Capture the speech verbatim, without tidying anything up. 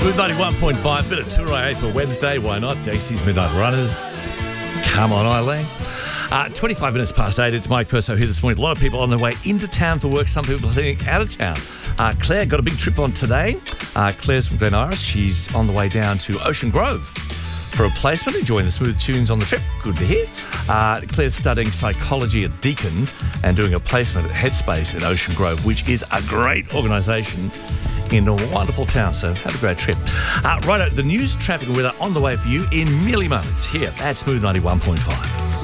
Smooth ninety-one point five, bit of Tour A for Wednesday. Why not? Daisy's Midnight Runners. Come on, Eileen. Uh, twenty-five minutes past eight. It's Mike Purso here this morning. A lot of people on their way into town for work. Some people heading out of town. Uh, Claire got a big trip on today. Uh, Claire's from Glen Iris. She's on the way down to Ocean Grove for a placement, enjoying the smooth tunes on the trip. Good to hear. Uh, Claire's studying psychology at Deakin and doing a placement at Headspace in Ocean Grove, which is a great organisation in a wonderful town. So have a great trip. Uh, right, the news, traffic and weather on the way for you in merely moments here at Smooth ninety-one point five.